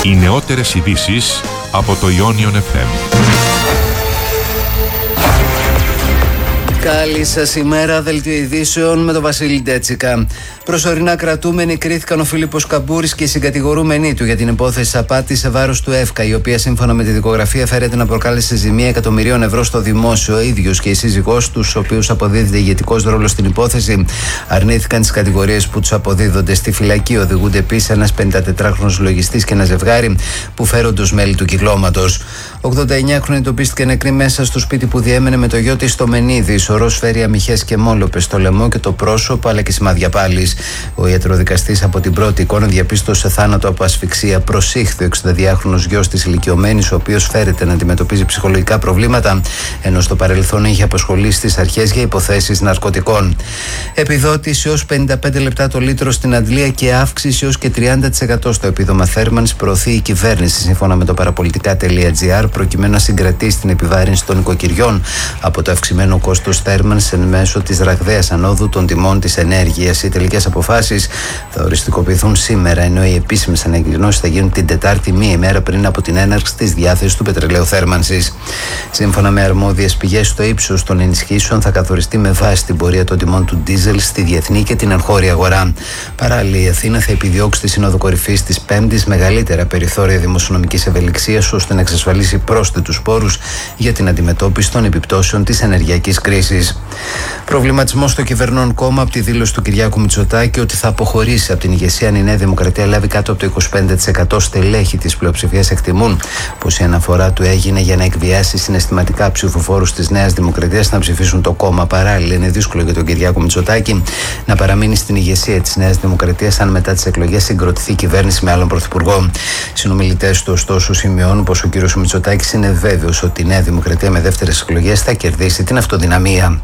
Οι νεότερες ειδήσεις από το Ionion FM. Καλή σας ημέρα, δελτίο ειδήσεων με τον Βασίλη Ντέτσικα. Προσωρινά κρατούμενοι κρίθηκαν ο Φίλιππος Καμπούρης και οι συγκατηγορούμενοι του για την υπόθεση απάτης σε βάρος του ΕΦΚΑ, η οποία σύμφωνα με τη δικογραφία φέρεται να προκάλεσε ζημία εκατομμυρίων ευρώ στο δημόσιο. Ο ίδιος και η σύζυγός του, στους οποίους αποδίδεται ηγετικός ρόλος στην υπόθεση, αρνήθηκαν τις κατηγορίες που τους αποδίδονται. Στη φυλακή οδηγούνται επίσης ένας 54χρονος λογιστής και ένα ζευγάρι που φέρονται ως μέλη του κυκλώματος. 89χρονη εντοπίστηκε νεκρή μέσα στο σπίτι που διέμενε με το γιο της στο Μενίδη. Σωρός φέρει αμυχές και μόλοπες στο λαιμό και το πρόσωπο, αλλά και σημάδια πάλης. Ο ιατροδικαστής από την πρώτη εικόνα διαπίστωσε θάνατο από ασφυξία. Προσήχθη ο 62χρονος γιος της ηλικιωμένης, ο οποίος φέρεται να αντιμετωπίζει ψυχολογικά προβλήματα, ενώ στο παρελθόν είχε απασχολήσει τις αρχές για υποθέσεις ναρκωτικών. Επιδότηση ως 55 λεπτά το λίτρο στην Αντλία και αύξηση ως και 30% στο επίδομα θέρμανσης προωθεί η κυβέρνηση, σύμφωνα με το παραπολιτικά.gr, προκειμένου να συγκρατήσει την επιβάρυνση των οικοκυριών από το αυξημένο κόστος θέρμανσης εν μέσω της ραγδαίας ανόδου των τιμών της ενέργειας. Οι τελικές αποφάσεις θα οριστικοποιηθούν σήμερα, ενώ οι επίσημες ανακοινώσεις θα γίνουν την Τετάρτη, μία ημέρα πριν από την έναρξη της διάθεσης του πετρελαίου θέρμανσης. Σύμφωνα με αρμόδιες πηγές, το ύψος των ενισχύσεων θα καθοριστεί με βάση την πορεία των τιμών του ντίζελ στη διεθνή και την εγχώρια αγορά. Παράλληλα, η Αθήνα θα επιδιώξει τη Σύνοδο Κορυφής της Πέμπτης μεγαλύτερα περιθώρια δημοσιονομικής ευελιξίας, ώστε να εξασφαλίσει πρόσθετους πόρους για την αντιμετώπιση των επιπτώσεων της ενεργειακής κρίσης. Προβληματισμό στο κυβερνών κόμμα από τη δήλωση του Κυριάκου Μητσοτάκη ότι θα αποχωρήσει από την ηγεσία αν η Νέα Δημοκρατία λάβει κάτω από το 25%. Στελέχη της πλειοψηφίας εκτιμούν πως η αναφορά του έγινε για να εκβιάσει συναισθηματικά ψηφοφόρους της Νέας Δημοκρατίας να ψηφίσουν το κόμμα. Παράλληλα, είναι δύσκολο για τον Κυριάκο Μητσοτάκη να παραμείνει στην ηγεσία της Νέας Δημοκρατίας αν μετά τις εκλογές συγκροτηθεί κυβέρνηση με άλλον πρωθυπουργό. Συνομιλητές του, ωστόσο, σημειώνουν πως ο κ. Μητσοτάκης είναι βέβαιος ότι η Νέα Δημοκρατία με δεύτερες εκλογές θα κερδίσει την αυτοδυναμία.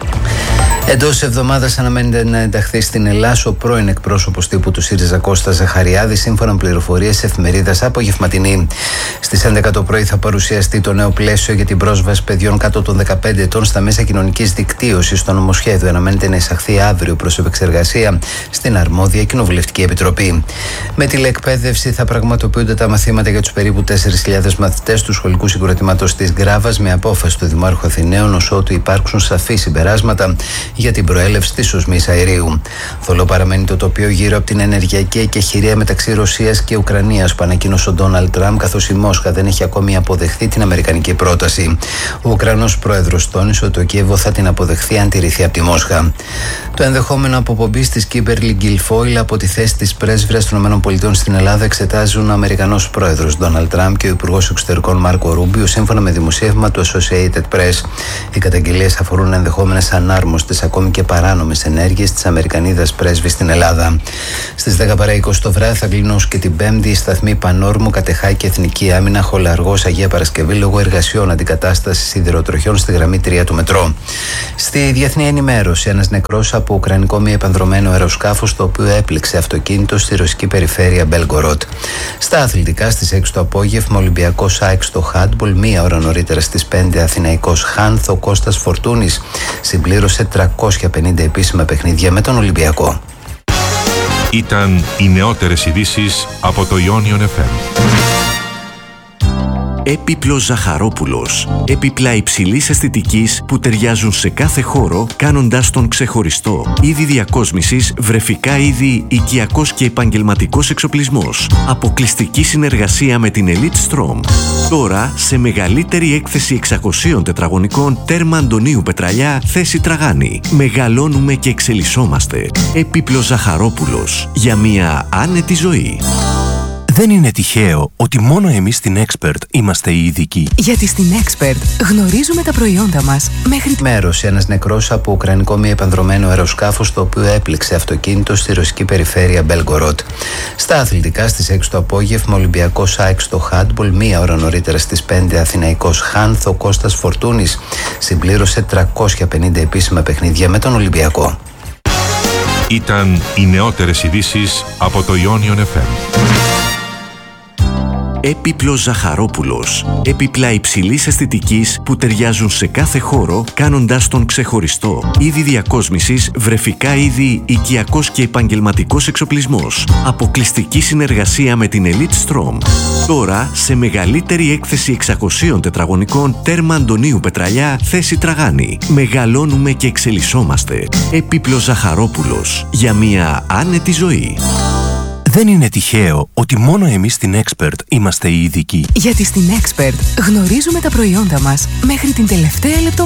Εντός εβδομάδας αναμένεται να ενταχθεί στην Ελλάδα ο πρώην εκπρόσωπος τύπου του ΣΥΡΙΖΑ Κώστας Ζαχαριάδης, σύμφωνα με πληροφορίες εφημερίδας Απογευματινή. Στις 11 το πρωί θα παρουσιαστεί το νέο πλαίσιο για την πρόσβαση παιδιών κάτω των 15 ετών στα μέσα κοινωνικής δικτύωσης. Το νομοσχέδιο αναμένεται να εισαχθεί αύριο προς επεξεργασία στην αρμόδια Κοινοβουλευτική Επιτροπή. Με τηλεεκπαίδευση θα πραγματοποιούνται τα μαθήματα για τους περίπου 4.000 μαθητές του σχολικού συγκροτήματος της Γκράβας, με απόφαση του Δημάρχου Αθηναίων, ως ότου υπάρξουν σαφή συμπεράσματα για την προέλευση της οσμής αερίου. Θολό παραμένει το τοπίο γύρω από την ενεργειακή εκεχηρία μεταξύ Ρωσίας και Ουκρανίας που ανακοίνωσε ο Ντόναλντ Τραμπ, καθώς η Μόσχα δεν έχει ακόμη αποδεχθεί την αμερικανική πρόταση. Ο Ουκρανός πρόεδρος τόνισε ότι το Κίεβο θα την αποδεχθεί αν τηρηθεί από τη Μόσχα. Το ενδεχόμενο αποπομπής της Κίμπερλι Γκιλφόιλ από τη θέση της πρέσβυρας των ΗΠΑ στην Ελλάδα εξετάζουν ο Αμερικανός πρόεδρος Ντόναλντ Τραμπ και ο Υπουργός Εξωτερικών Μάρκο Ρούμπιο, σύμφωνα με δημοσίευμα του Associated Press. Οι καταγγελίες αφορούν ενδεχόμενες ανάρμοστες, ακόμη και παράνομες ενέργειες της Αμερικανίδας πρέσβης στην Ελλάδα. Στις 10 το βράδυ θα κλείνουν ως και την Πέμπτη οι σταθμοί Πανόρμου, Κατεχάκη και Εθνική Άμυνα, Χολαργός, Αγία Παρασκευή, λόγω εργασιών αντικατάστασης σιδηροτροχιών στη γραμμή 3 του μετρό. Στη διεθνή ενημέρωση, ένας νεκρός από ουκρανικό μη επανδρωμένο αεροσκάφος, το οποίο έπληξε αυτοκίνητο στη ρωσική περιφέρεια Μπέλγκοροτ. Στα αθλητικά, στις 6 το απόγευμα, Ολυμπιακός ΑΕΚ στο χάντμπολ. Μία ώρα νωρίτερα στις 5 Αθηναϊκός Χάνθ. Ο Κώστας Φορτούνης συμπλήρωσε 350 επίσημα παιχνίδια με τον Ολυμπιακό. Ήταν οι νεότερες ειδήσεις από το Ionion FM. Έπιπλος Ζαχαρόπουλος. Έπιπλα υψηλής αισθητικής που ταιριάζουν σε κάθε χώρο, κάνοντας τον ξεχωριστό. Είδη διακόσμησης, βρεφικά είδη, οικιακός και επαγγελματικός εξοπλισμός. Αποκλειστική συνεργασία με την Elite Strom. Τώρα σε μεγαλύτερη έκθεση 600 τετραγωνικών, τέρμα Αντωνίου Πετραλιά, θέση Τραγάνη. Μεγαλώνουμε και εξελισσόμαστε. Έπιπλος Ζαχαρόπουλος. Για μια άνετη ζωή. Δεν είναι τυχαίο ότι μόνο εμείς στην Expert είμαστε οι ειδικοί. Γιατί στην Expert γνωρίζουμε τα προϊόντα μας μέχρι... Μέρος, ένας νεκρός από ουκρανικό μη επανδρωμένο αεροσκάφος, το οποίο έπληξε αυτοκίνητο στη ρωσική περιφέρεια Μπέλγκοροτ. Στα αθλητικά, στις 6 το απόγευμα, Ολυμπιακός ΑΕΚ στο χάντμπολ. Μία ώρα νωρίτερα στις 5 Αθηναϊκός Χάνθ. Ο Κώστας Φορτούνης συμπλήρωσε 350 επίσημα παιχνίδια με τον Ολυμπιακό. Ήταν οι νεότερες ειδήσεις από το Ionion FM. Έπιπλος Ζαχαρόπουλος. Έπιπλα υψηλής αισθητικής που ταιριάζουν σε κάθε χώρο, κάνοντάς τον ξεχωριστό. Είδη διακόσμησης, βρεφικά είδη, οικιακός και επαγγελματικός εξοπλισμός. Αποκλειστική συνεργασία με την Elite Strom. Τώρα σε μεγαλύτερη έκθεση 600 τετραγωνικών, τέρμα Αντωνίου Πετραλιά, θέση Τραγάνη. Μεγαλώνουμε και εξελισσόμαστε. Έπιπλος Ζαχαρόπουλος. Για μια άνετη ζωή. Δεν είναι τυχαίο ότι μόνο εμείς στην Expert είμαστε οι ειδικοί. Γιατί στην Expert γνωρίζουμε τα προϊόντα μας μέχρι την τελευταία λεπτομέρεια.